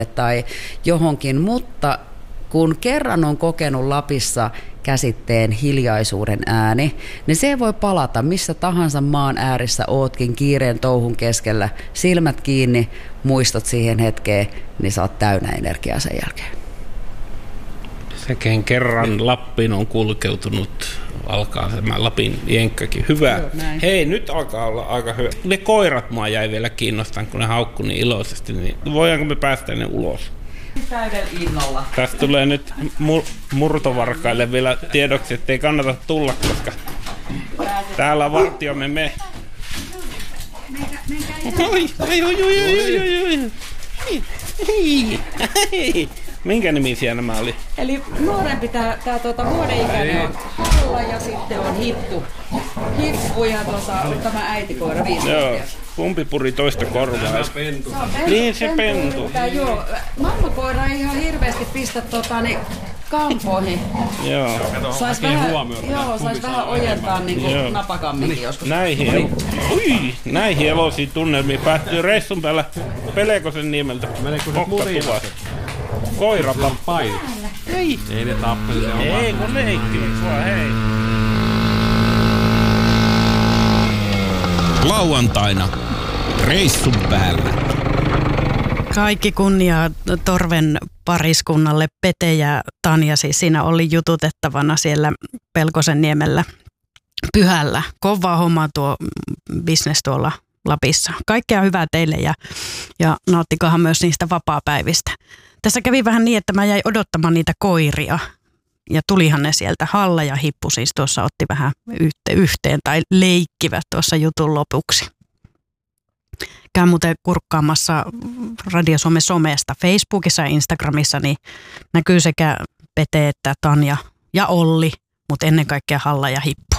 tai johonkin, mutta kun kerran on kokenut Lapissa käsitteen hiljaisuuden ääni, niin se voi palata missä tahansa maan äärissä ootkin kiireen touhun keskellä, silmät kiinni, muistot siihen hetkeen, niin sä oot täynnä energiaa sen jälkeen. Sekin kerran Lappiin on kulkeutunut, alkaa tämä Lapin jenkkäkin. Hyvä. Joo, hei, nyt alkaa olla aika hyvä. Ne koirat mua jäi vielä kiinnostaan, kun ne haukkui niin iloisesti. Niin voidaanko me päästä ne ulos? Täydellä innolla. Tästä tulee nyt murtovarkaille vielä tiedoksi, ettei kannata tulla, koska täällä on vartiomme me. Minkä nimisiä nämä oli? Eli nuorempi tää vuodenikäinen on Halla ja sitten on Hippu. Hippu ja tämä äitikoira 5 vuotta. Joo, kumpi puri toista korvaa? Niin se pentu. Joo, mammakoira ei ihan hirveästi pistä kampoihin. Joo. Sais vähän ojentaa niin napakamminkin joskus. Näihin elosiin tunnelmiin päättyy reissun päällä Pelekosen niemeltä. Hokkatuvassa. Koira tappaa. Ei ne tappeli. Ei kun leikkivät sua, hei. Lauantaina reissun päällä. Kaikki kunnia Torven pariskunnalle. Pete ja Tanja, siis siinä oli jututettavana siellä Pelkosenniemellä pyhällä. Kova homma tuo business tuolla Lapissa. Kaikkea hyvää teille ja nauttikahan myös niistä vapaapäivistä. Tässä kävi vähän niin, että mä jäin odottamaan niitä koiria ja tulihan ne sieltä. Halla ja Hippu siis tuossa otti vähän yhteen tai leikkivät tuossa jutun lopuksi. Käyn muuten kurkkaamassa Radio Suomen somesta, Facebookissa ja Instagramissa, niin näkyy sekä Pete että Tanja ja Olli, mutta ennen kaikkea Halla ja Hippu.